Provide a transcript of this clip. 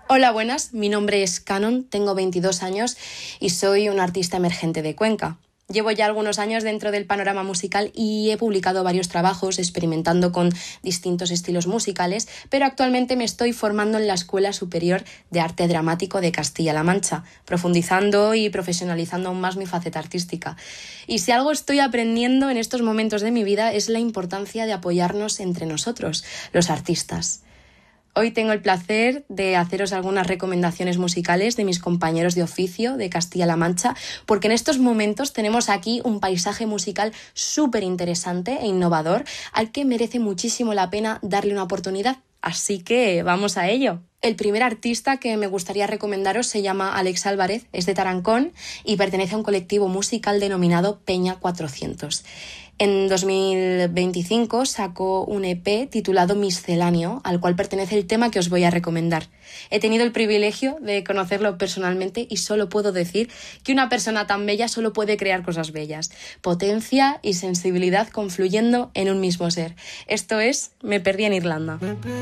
Hola, buenas. Mi nombre es Canon, tengo 22 años y soy una artista emergente de Cuenca. Llevo ya algunos años dentro del panorama musical y he publicado varios trabajos experimentando con distintos estilos musicales, pero actualmente me estoy formando en la Escuela Superior de Arte Dramático de Castilla-La Mancha, profundizando y profesionalizando aún más mi faceta artística. Y si algo estoy aprendiendo en estos momentos de mi vida es la importancia de apoyarnos entre nosotros, los artistas. Hoy tengo el placer de haceros algunas recomendaciones musicales de mis compañeros de oficio de Castilla-La Mancha, porque en estos momentos tenemos aquí un paisaje musical súper interesante e innovador al que merece muchísimo la pena darle una oportunidad. Así que vamos a ello. El primer artista que me gustaría recomendaros se llama Alex Álvarez, es de Tarancón y pertenece a un colectivo musical denominado Peña 400. En 2025 sacó un EP titulado Misceláneo, al cual pertenece el tema que os voy a recomendar. He tenido el privilegio de conocerlo personalmente y solo puedo decir que una persona tan bella solo puede crear cosas bellas. Potencia y sensibilidad confluyendo en un mismo ser. Esto es Me perdí en Irlanda.